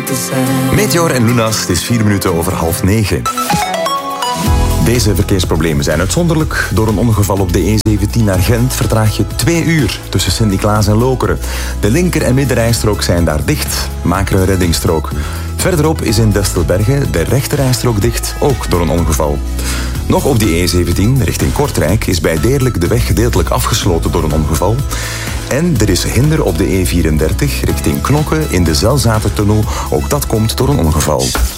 Meteor en Lunas, het is 4 minuten over 8:30. Deze verkeersproblemen zijn uitzonderlijk. Door een ongeval op de E17 naar Gent vertraag je 2 uur tussen Sint-Niklaas en Lokeren. De linker- en middenrijstrook zijn daar dicht. Maak er een reddingsstrook. Verderop is in Destelbergen de rechterrijstrook dicht, ook door een ongeval. Nog op die E17 richting Kortrijk is bij Deerlijk de weg gedeeltelijk afgesloten door een ongeval. En er is hinder op de E34 richting Knokke in de Zelzatertunnel. Ook dat komt door een ongeval.